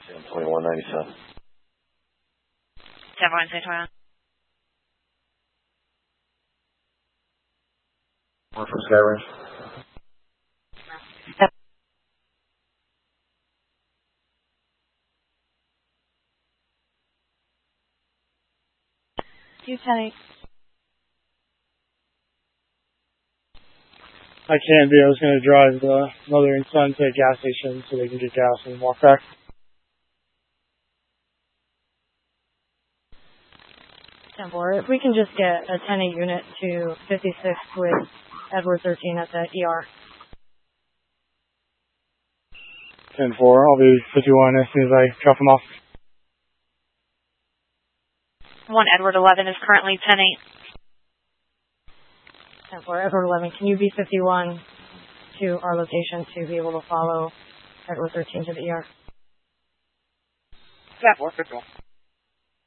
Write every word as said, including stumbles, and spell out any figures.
twenty-one ninety-seven. ten four, San Antonio. One from Skyrange. two ten eight. I can't be. I was going to drive the mother and son to a gas station so they can get gas and walk back. ten four, if we can just get a ten eight unit to fifty-six with Edward thirteen at the E R. ten four, I'll be fifty-one as soon as I drop them off. one Edward eleven is currently ten eight. ten four, Edward eleven, can you be fifty-one to our location to be able to follow Edward thirteen to the E R? ten four, fifty-one.